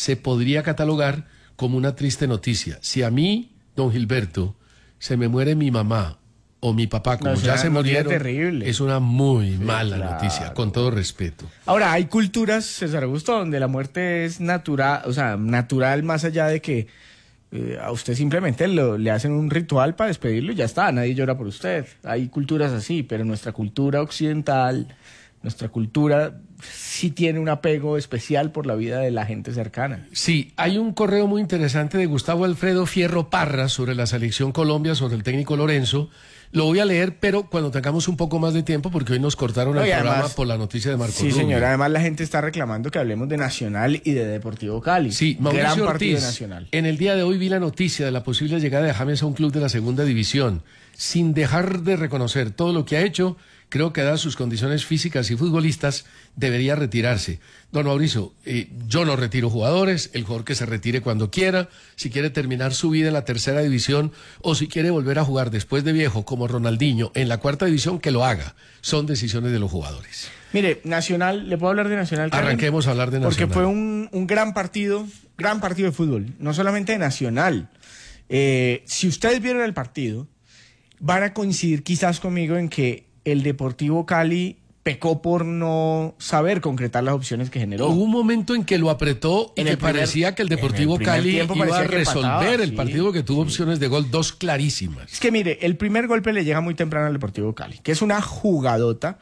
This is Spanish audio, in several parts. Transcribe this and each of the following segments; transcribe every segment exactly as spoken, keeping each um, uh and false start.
se podría catalogar como una triste noticia. Si a mí, don Gilberto, se me muere mi mamá o mi papá, como no, ya se murieron, terrible. es una muy sí, mala claro. noticia, con todo respeto. Ahora, hay culturas, César Augusto, donde la muerte es natural, o sea, natural más allá de que eh, a usted simplemente lo, le hacen un ritual para despedirlo y ya está, nadie llora por usted. Hay culturas así, pero nuestra cultura occidental, nuestra cultura sí tiene un apego especial por la vida de la gente cercana. Sí, hay un correo muy interesante de Gustavo Alfredo Fierro Parra sobre la selección Colombia, sobre el técnico Lorenzo. Lo voy a leer, pero cuando tengamos un poco más de tiempo, porque hoy nos cortaron el además, programa por la noticia de Marco Sí, Rubio. señor, además la gente está reclamando que hablemos de Nacional y de Deportivo Cali. Sí, Mauricio Gran Ortiz, partido nacional. En el día de hoy vi la noticia de la posible llegada de James a un club de la segunda división, sin dejar de reconocer todo lo que ha hecho. Creo que dadas sus condiciones físicas y futbolistas, debería retirarse. Don Mauricio, eh, yo no retiro jugadores, el jugador que se retire cuando quiera, si quiere terminar su vida en la tercera división o si quiere volver a jugar después de viejo como Ronaldinho en la cuarta división, que lo haga. Son decisiones de los jugadores. Mire, Nacional, ¿le puedo hablar de Nacional? Karen? Arranquemos a hablar de Nacional. Porque fue un, un gran partido, gran partido de fútbol, no solamente de Nacional. Eh, si ustedes vieron el partido, van a coincidir quizás conmigo en que el Deportivo Cali pecó por no saber concretar las opciones que generó. Hubo un momento en que lo apretó y en que el primer, parecía que el Deportivo el Cali iba a resolver empataba, el sí, partido que tuvo sí. opciones de gol, dos clarísimas. Es que mire, el primer golpe le llega muy temprano al Deportivo Cali, que es una jugadota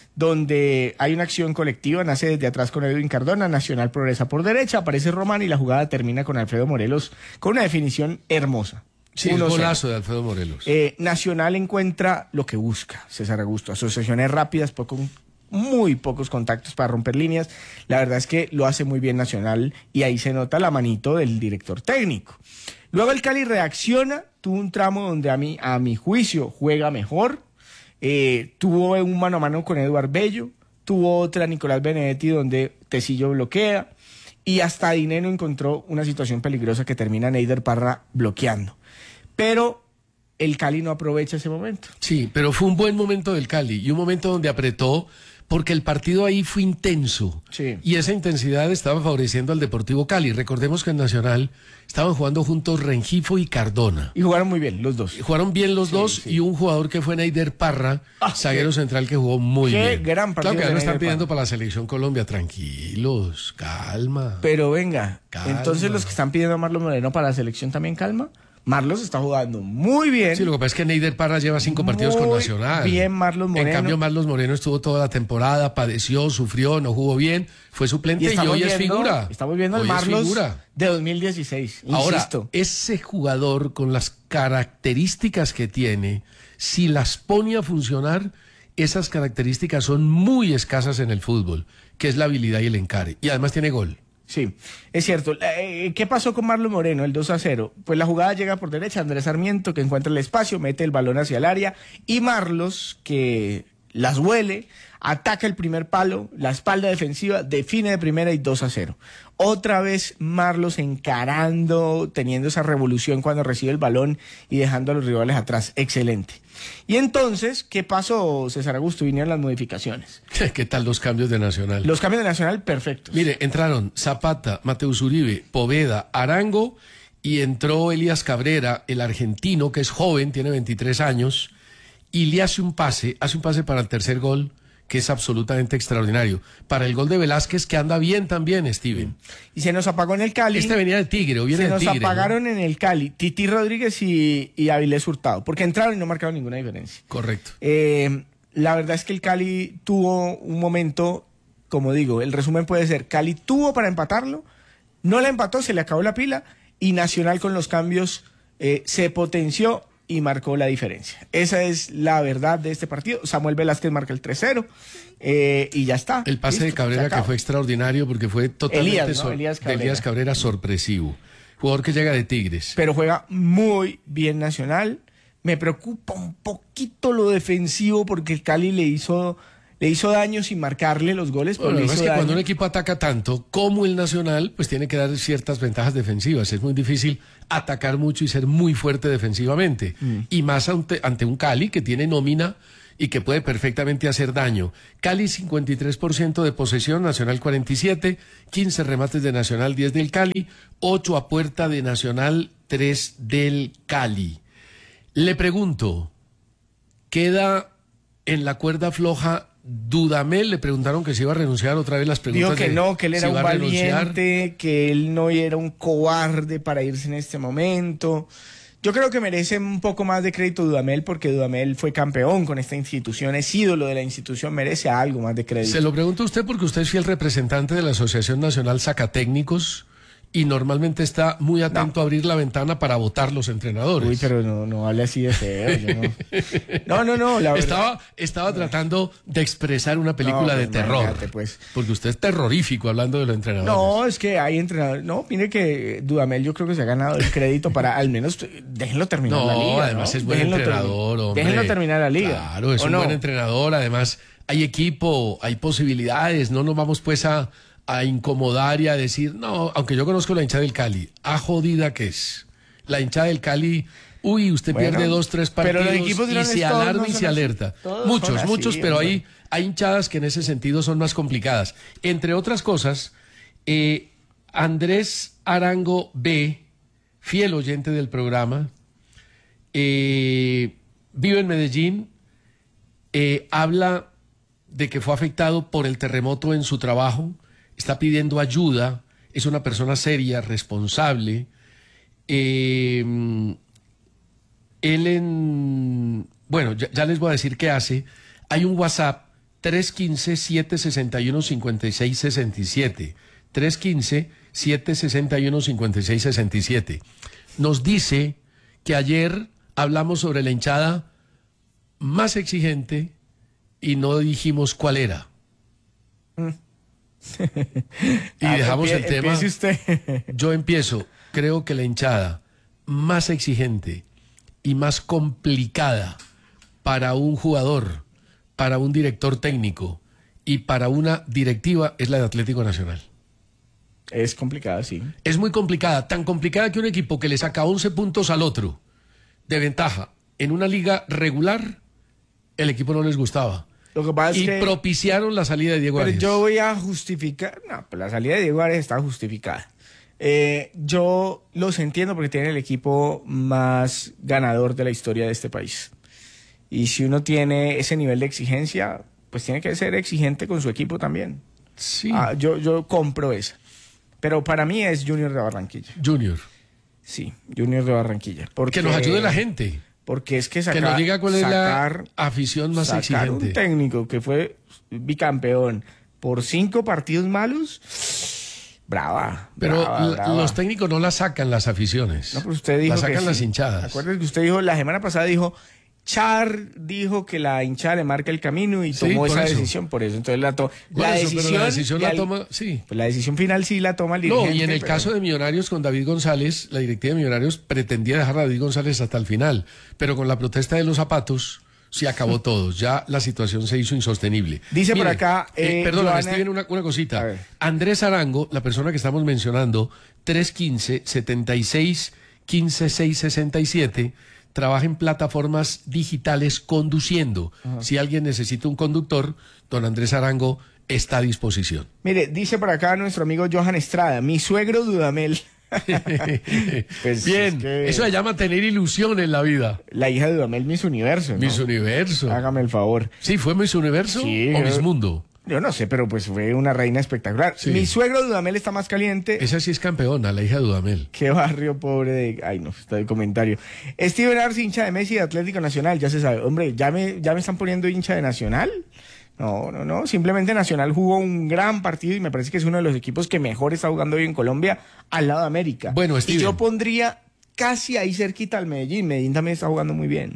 donde hay una acción colectiva, nace desde atrás con Edwin Cardona, Nacional progresa por derecha, aparece Román y la jugada termina con Alfredo Morelos con una definición hermosa. Sí, el golazo de Alfredo Morelos. Eh, Nacional encuentra lo que busca, César Augusto, asociaciones rápidas, poco, muy pocos contactos para romper líneas. La verdad es que lo hace muy bien Nacional y ahí se nota la manito del director técnico. Luego el Cali reacciona, tuvo un tramo donde a mí, a mi juicio juega mejor, eh, tuvo un mano a mano con Eduard Bello, tuvo otra Nicolás Benedetti donde Tecillo bloquea y hasta Dineno encontró una situación peligrosa que termina Neider Parra bloqueando. Pero el Cali no aprovecha ese momento. Sí, pero fue un buen momento del Cali y un momento donde apretó porque el partido ahí fue intenso. Sí. Y esa intensidad estaba favoreciendo al Deportivo Cali. Recordemos que en Nacional estaban jugando juntos Rengifo y Cardona. Y jugaron muy bien los dos. Jugaron bien los sí, dos sí. y un jugador que fue Neider Parra, ah, zaguero qué, central que jugó muy qué bien. Qué gran partido. Claro que ya lo están pidiendo para la selección Colombia. Tranquilos, calma. Pero venga, calma. Entonces los que están pidiendo a Marlon Moreno para la selección también calma. Marlos está jugando muy bien. Sí, lo que pasa es que Neider Parra lleva cinco partidos muy con Nacional. Bien, Marlos Moreno. En cambio, Marlos Moreno estuvo toda la temporada, padeció, sufrió, no jugó bien, fue suplente y, y hoy viendo, es figura. Estamos viendo hoy el Marlos de dos mil dieciséis. Ahora, insisto. ese jugador con las características que tiene, si las pone a funcionar, esas características son muy escasas en el fútbol, que es la habilidad y el encare. Y además tiene gol. Sí, es cierto. ¿Qué pasó con Marlon Moreno, el dos a cero? Pues la jugada llega por derecha, Andrés Sarmiento, que encuentra el espacio, mete el balón hacia el área, y Marlos, que las huele, ataca el primer palo, la espalda defensiva, define de primera y dos a cero. Otra vez Marlos encarando, teniendo esa revolución cuando recibe el balón y dejando a los rivales atrás. Excelente. Y entonces, ¿qué pasó, César Augusto? Vinieron las modificaciones. ¿Qué tal los cambios de Nacional? Los cambios de Nacional, perfectos. Mire, entraron Zapata, Mateus Uribe, Poveda, Arango y entró Elías Cabrera, el argentino, que es joven, tiene veintitrés años, y le hace un pase, hace un pase para el tercer gol, que es absolutamente extraordinario. Para el gol de Velázquez, que anda bien también, Steven. Y se nos apagó en el Cali. Este venía de Tigre, o viene de de Tigre. Se nos apagaron, ¿no?, en el Cali Titi Rodríguez y, y Avilés Hurtado, porque entraron y no marcaron ninguna diferencia. Correcto. Eh, la verdad es que el Cali tuvo un momento, como digo, el resumen puede ser, Cali tuvo para empatarlo, no la empató, se le acabó la pila, y Nacional con los cambios eh, se potenció y marcó la diferencia. Esa es la verdad de este partido. Samuel Velázquez marca el tres cero eh, y ya está. El pase listo, de Cabrera que fue extraordinario porque fue totalmente Elías, ¿no? so Elías Cabrera. de Elías Cabrera sorpresivo. Jugador que llega de Tigres. Pero juega muy bien Nacional. Me preocupa un poquito lo defensivo porque el Cali le hizo... Le hizo daño sin marcarle los goles. Bueno, le hizo hizo es que daño. cuando un equipo ataca tanto como el Nacional, pues tiene que dar ciertas ventajas defensivas. Es muy difícil atacar mucho y ser muy fuerte defensivamente. Mm. Y más ante, ante un Cali que tiene nómina y que puede perfectamente hacer daño. Cali cincuenta y tres por ciento de posesión, Nacional cuarenta y siete, quince remates de Nacional, diez del Cali, ocho a puerta de Nacional, tres del Cali. Le pregunto, ¿queda en la cuerda floja Dudamel? Le preguntaron que si iba a renunciar, otra vez las preguntas. Dijo que de no, que él era si un iba a renunciar. valiente, que él no era un cobarde para irse en este momento. Yo creo que merece un poco más de crédito Dudamel, porque Dudamel fue campeón con esta institución, es ídolo de la institución, merece algo más de crédito. Se lo pregunto a usted porque usted es fiel representante de la Asociación Nacional Sacatécnicos y normalmente está muy atento No. a abrir la ventana para votar los entrenadores. Uy, pero no, no hable así de feo. Yo no. no, no, no, la verdad. Estaba, estaba tratando de expresar una película No, de pues, terror. imagínate, pues. Porque usted es terrorífico hablando de los entrenadores. No, es que hay entrenadores. No, mire que Dudamel yo creo que se ha ganado el crédito para al menos déjenlo terminar No, la liga. además ¿no? es buen Déjenlo entrenador, termi- hombre. Déjenlo terminar la liga. Claro, es ¿o un no? buen entrenador. Además, hay equipo, hay posibilidades. No nos vamos pues a, a incomodar y a decir, no, aunque yo conozco la hinchada del Cali, a jodida que es. La hinchada del Cali, uy, usted Bueno, pierde dos, tres pero partidos los equipos y grandes se todos alarma no y son se así. alerta. Todos Muchos, son así, muchos, pero hombre. hay, hay hinchadas que en ese sentido son más complicadas. Entre otras cosas, eh, Andrés Arango B., fiel oyente del programa, eh, vive en Medellín, eh, habla de que fue afectado por el terremoto en su trabajo, está pidiendo ayuda, es una persona seria, responsable. Eh, él en... Bueno, ya, ya les voy a decir qué hace. Hay un WhatsApp tres uno cinco, siete seis uno, cinco seis seis siete. tres uno cinco, siete seis uno, cinco seis seis siete. Nos dice que ayer hablamos sobre la hinchada más exigente y no dijimos cuál era. Y Ah, dejamos empie- el tema. empiece usted. Yo empiezo. Creo que la hinchada más exigente y más complicada para un jugador, para un director técnico y para una directiva es la de Atlético Nacional. Es complicado, sí. Es muy complicada, tan complicada que un equipo que le saca once puntos al otro de ventaja en una liga regular, el equipo no les gustaba. Lo que pasa es Y que... propiciaron la salida de Diego Pero Arias. yo voy a justificar... No, pues la salida de Diego Arias está justificada. Eh, yo los entiendo porque tienen el equipo más ganador de la historia de este país. Y si uno tiene ese nivel de exigencia, pues tiene que ser exigente con su equipo también. Sí, Ah, yo, yo compro esa. Pero para mí es Junior de Barranquilla. Junior. Sí, Junior de Barranquilla. Porque, Que nos ayude la gente. Porque es que sacar... Que nos diga cuál es sacar, la afición más sacar exigente. un técnico que fue bicampeón por cinco partidos malos... Brava. Pero brava, l- brava. los técnicos no la sacan las aficiones. No, pero usted dijo la sacan que las sí. hinchadas. Acuérdate que usted dijo, la semana pasada dijo, Char dijo que la hinchada le marca el camino y Sí, tomó por esa eso. decisión por eso. Entonces la, to Por la, eso, decisión, pero la decisión de la al- toma, sí. pues la decisión final sí la toma el No, dirigente. y en el pero- caso de Millonarios con David González, la directiva de Millonarios pretendía dejar a David González hasta el final, pero con la protesta de los zapatos se acabó todo. Ya la situación se hizo insostenible. Dice por acá, Eh, eh, perdona, Joana- Steven, una, una A cosita. ver. Andrés Arango, la persona que estamos mencionando, tres uno cinco, setenta y seis, quince seis sesenta y siete, trabaja en plataformas digitales conduciendo. Si alguien necesita un conductor, don Andrés Arango está a disposición. Mire, dice por acá nuestro amigo Johan Estrada, mi suegro Dudamel. Pues Bien, es que eso se llama tener ilusión en la vida. la hija de Dudamel, Miss Universo, ¿no? Miss Universo. Hágame el favor. Sí, ¿fue Miss Universo Sí, o yo- Miss Mundo? Yo no sé, pero pues fue una reina espectacular. Sí. Mi suegro Dudamel está más caliente. Esa sí es campeona, la hija de Dudamel. Qué barrio pobre de... Ay, no, está el comentario. Steven Arce, hincha de Messi de Atlético Nacional, ya se sabe. Hombre, ¿ya me, ya me están poniendo hincha de Nacional? No, no, no. Simplemente Nacional jugó un gran partido y me parece que es uno de los equipos que mejor está jugando hoy en Colombia al lado de América. Bueno, y Steven. yo pondría casi ahí cerquita al Medellín. Medellín también está jugando muy bien.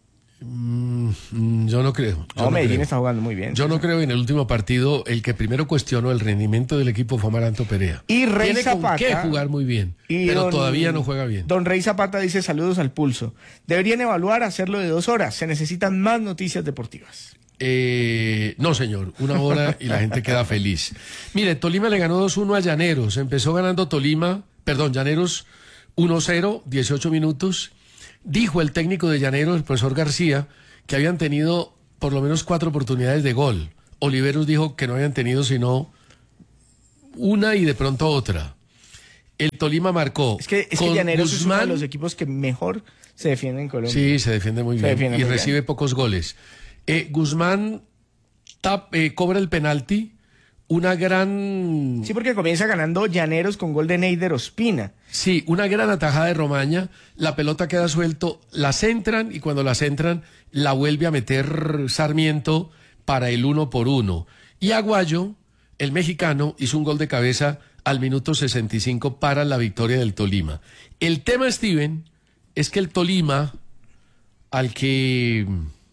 Mm, yo no creo. Yo No, Medellín creo. está jugando muy bien. Yo no creo en el último partido. El que primero cuestionó el rendimiento del equipo fue Amaranto Perea. Y Rey Tiene Zapata. con qué jugar muy bien, Y pero don- todavía no juega bien. Don Rey Zapata dice saludos al pulso. Deberían evaluar hacerlo de dos horas. Se necesitan más noticias deportivas. Eh, no, señor, una hora y la gente queda feliz. Mire, Tolima le ganó dos uno a Llaneros. Empezó ganando Tolima, perdón, Llaneros uno cero, dieciocho minutos. Dijo el técnico de Llaneros, el profesor García, que habían tenido por lo menos cuatro oportunidades de gol. Oliveros dijo que no habían tenido sino una y de pronto otra. El Tolima marcó. Es que, es con que Llaneros es uno de Guzmán. los equipos que mejor se defiende en Colombia. Sí, se defiende muy Se bien defiende y muy recibe bien. pocos goles. Eh, Guzmán tap- eh, cobra el penalti. Una gran... Sí, porque comienza ganando Llaneros con gol de Neider Ospina. Sí, una gran atajada de Romaña, la pelota queda suelto, la centran y cuando la centran la vuelve a meter Sarmiento para el uno por uno. Y Aguayo, el mexicano, hizo un gol de cabeza al minuto sesenta y cinco para la victoria del Tolima. El tema, Steven, es que el Tolima, al que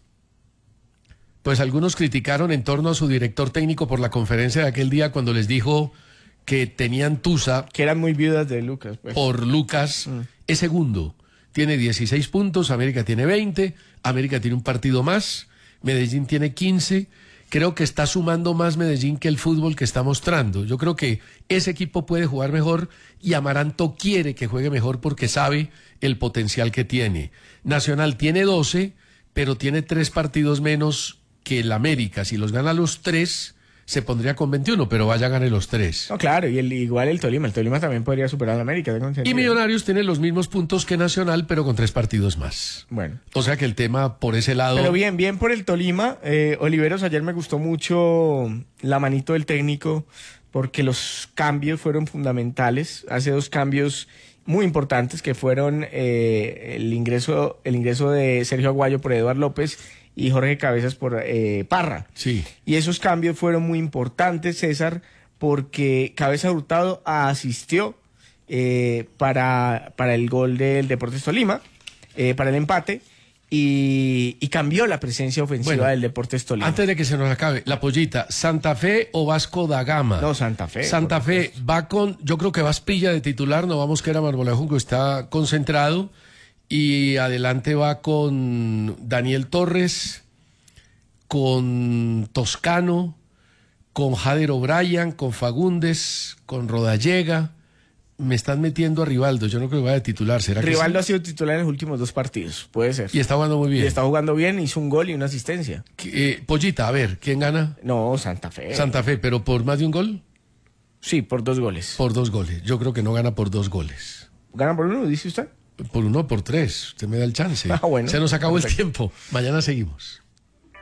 pues algunos criticaron en torno a su director técnico por la conferencia de aquel día cuando les dijo que tenían tusa Que eran muy viudas de Lucas. Pues. por Lucas, Mm. es segundo. Tiene dieciséis puntos, América tiene veinte, América tiene un partido más, Medellín tiene quince. Creo que está sumando más Medellín que el fútbol que está mostrando. Yo creo que ese equipo puede jugar mejor y Amaranto quiere que juegue mejor porque sabe el potencial que tiene. Nacional tiene doce, pero tiene tres partidos menos que el América. Si los gana los tres, se pondría con veintiuno, pero vaya, gane los tres. No, claro, y el, igual el Tolima. El Tolima también podría superar a América. tengo Y entendido. Millonarios tiene los mismos puntos que Nacional, pero con tres partidos más. Bueno. O sea que el tema por ese lado... Pero bien, bien por el Tolima. Eh, Oliveros, ayer me gustó mucho la manito del técnico porque los cambios fueron fundamentales. Hace dos cambios muy importantes que fueron eh, el ingreso el ingreso de Sergio Aguayo por Eduardo López y Jorge Cabezas por eh, Parra. Sí. Y esos cambios fueron muy importantes, César, porque Cabeza Hurtado asistió eh, para, para el gol del Deportes Tolima, eh, para el empate, y, y cambió la presencia ofensiva Bueno, del Deportes Tolima. Antes de que se nos acabe, la pollita, ¿Santa Fe o Vasco da Gama? No, Santa Fe. Santa por Fe supuesto. va con, yo creo que va Aspilla de titular, no vamos que era Marmolejo, que está concentrado, y adelante va con Daniel Torres, con Toscano, con Jader O'Brien, con Fagundes, con Rodallega. Me están metiendo a Rivaldo, yo no creo que vaya a titular, ¿será que Rivaldo sí? ha sido titular en los últimos dos partidos, puede ser. Y está jugando muy Y bien. está jugando bien, hizo un gol y una asistencia. Eh, Pollita, a ver, ¿quién gana? No, Santa Fe. Santa Fe, pero por más de un gol, Sí, por dos goles. por dos goles. Yo creo que no gana por dos goles. ¿Gana por uno, dice usted? Por uno, por tres. Usted me da el chance. Ah, bueno. Se nos acabó Perfecto. el tiempo. Mañana seguimos.